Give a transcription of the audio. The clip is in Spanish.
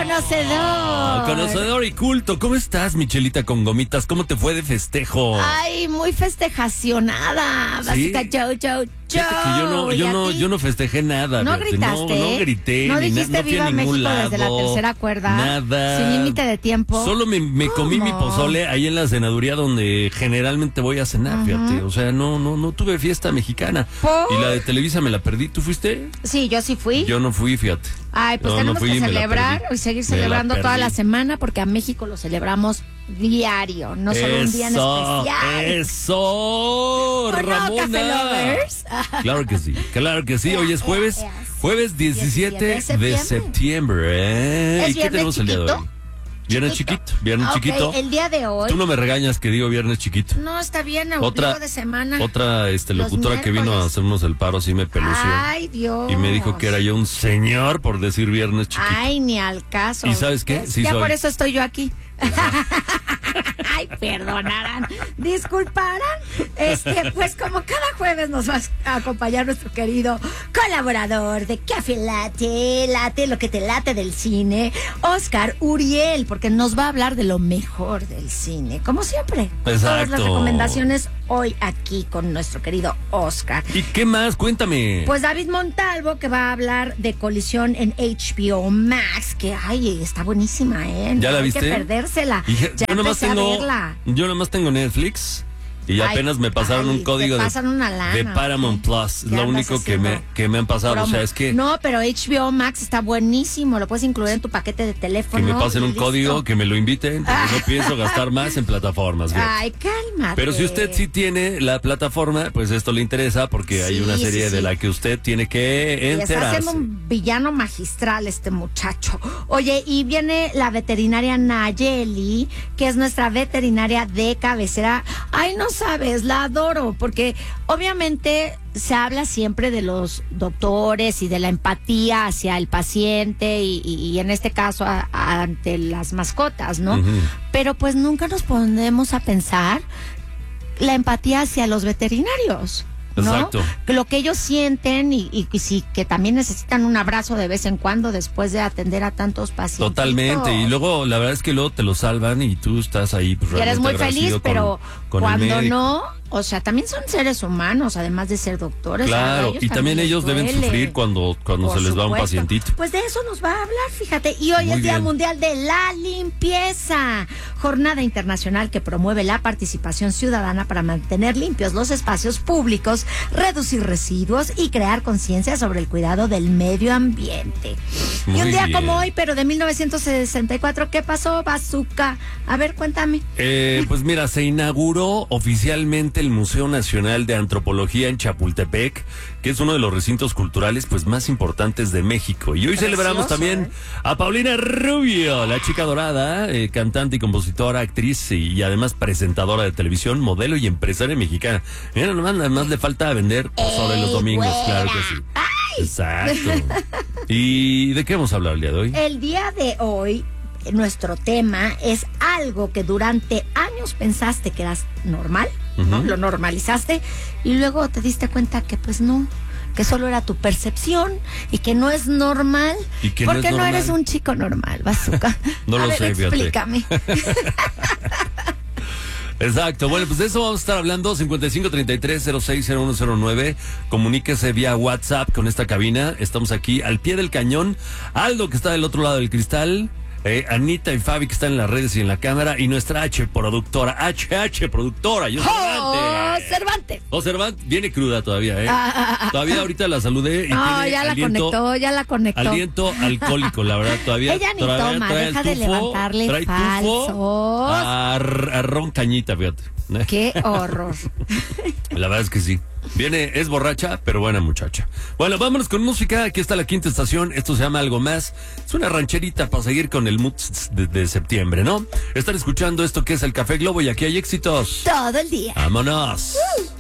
conocedor. Conocedor y culto. ¿Cómo estás, Michelita con gomitas? ¿Cómo te fue de festejo? Ay, muy festejacionada. ¿Sí? Fíjate que yo no festejé nada. ¿No fíjate. gritaste? No grité. ¿No ni dijiste no fui Viva a ningún México lado, desde la tercera cuerda? Nada. Sin límite de tiempo. Solo me comí mi pozole ahí en la cenaduría donde generalmente voy a cenar, fíjate. O sea, no tuve fiesta mexicana. ¿Por? Y la de Televisa me la perdí. ¿Tú fuiste? Sí, yo sí fui. Yo no fui, fíjate. Ay, pues No, tenemos no fui, que me la celebrar perdí. y seguir Me la celebrando toda perdí. la semana porque a México lo celebramos diario, no solo un día en especial. ¡Eso! ¿O no, ¡Ramona! Café Lovers? Claro que sí. Hoy es jueves 17 de septiembre. ¿Es ¿Y qué viernes tenemos el día de hoy? chiquito? Viernes chiquito. El día de hoy. Tú no me regañas que digo viernes chiquito. No, está bien, Otra ombligo de semana. Otra locutora que vino a miércoles. hacernos el paro sí me pelució. Ay, Dios. Y me dijo que era yo un señor por decir viernes chiquito. Ay, ni al caso. ¿Y sabes qué? ¿Ves? Sí ya soy. por eso estoy yo aquí. Ay, perdonarán, disculparán. Pues como cada jueves nos va a acompañar nuestro querido colaborador de Café Late, lo que te late del cine, Oscar Uriel, porque nos va a hablar de lo mejor del cine, como siempre. Todas las Exacto. recomendaciones hoy aquí con nuestro querido Oscar. ¿Y qué más? Cuéntame. Pues David Montalvo, que va a hablar de Colisión en HBO Max, que ay, está buenísima, ¿eh? ¿Ya la Hay viste? que perdérsela. Hija, Ya empecé a verla. yo nomás tengo Netflix y Ay, apenas me pasaron ay, un código te pasan una lana, de Paramount Plus. ¿Qué Lo andas único que haciendo? me han pasado. Promo. O sea, es que No, pero HBO Max está buenísimo. Lo puedes incluir en tu paquete de teléfono. me pasen y un listo. código, que me lo inviten, porque no pienso gastar más en plataformas. fíjate. Ay, cálmate. Pero si usted sí tiene la plataforma, pues esto le interesa porque hay Sí, una serie sí, de sí. la que usted tiene que Y está enterarse. haciendo un villano magistral este muchacho. Oye, y viene la veterinaria Nayeli, que es nuestra veterinaria de cabecera. Ay, no sabes, la adoro, porque obviamente se habla siempre de los doctores y de la empatía hacia el paciente y en este caso ante las mascotas, ¿no? Ujú. Pero pues nunca nos ponemos a pensar la empatía hacia los veterinarios. ¿No? Exacto. Que lo que ellos sienten y sí, que también necesitan un abrazo de vez en cuando después de atender a tantos pacientes. Totalmente. Y luego, la verdad es que luego te lo salvan y tú estás ahí. Pues, Y eres muy realmente feliz, agradecido pero con el cuando médico. no, o sea, también son seres humanos, además de ser doctores. Claro, a ellos y también les ellos deben duele. sufrir cuando Por se les va un supuesto. pacientito. Pues de eso nos va a hablar, fíjate. Y hoy Muy es Día bien. Mundial de la Limpieza, jornada internacional que promueve la participación ciudadana para mantener limpios los espacios públicos, reducir residuos y crear conciencia sobre el cuidado del medio ambiente. Muy y un día bien. como hoy, pero de 1964, ¿qué pasó, Bazooka? A ver, cuéntame. Pues mira, se inauguró oficialmente el Museo Nacional de Antropología en Chapultepec, que es uno de los recintos culturales pues más importantes de México. Y hoy celebramos también a Paulina Rubio, la chica dorada, cantante y compositora, actriz y además presentadora de televisión, modelo y empresaria mexicana. Mira, nada más le falta vender sobre los domingos, güera! claro que sí. Exacto. ¿Y de qué vamos a hablar el día de hoy? El día de hoy, nuestro tema es algo que durante años pensaste que eras normal, ¿no? Ujú. Lo normalizaste y luego te diste cuenta que pues no, que solo era tu percepción y que no es normal. Y que ¿Por no qué es no normal? eres un chico normal, Bazooka? No A lo ver, sé, fíjate. explícame. Exacto, bueno, pues de eso vamos a estar hablando. 5533-060109. Comuníquese vía WhatsApp con esta cabina. Estamos aquí al pie del cañón. Aldo, que está del otro lado del cristal. Anita y Fabi, que están en las redes y en la cámara. Y nuestra HH productora, yo Cervantes. ¡Oh, Cervantes! Cervantes, viene cruda todavía, Todavía ahorita la saludé y No, tiene ya la conectó. aliento alcohólico, la verdad, todavía. Ella ni todavía toma, trae el deja de tufo, levantarle trae tufo falsos. a ron cañita, fíjate. ¡Qué horror! La verdad es que sí. Es borracha, pero buena muchacha. Bueno, vámonos con música. Aquí está la quinta estación. Esto se llama Algo Más. Es una rancherita para seguir con el mood de septiembre, ¿no? Están escuchando esto que es el Café Globo y aquí hay éxitos. Todo el día. ¡Vámonos!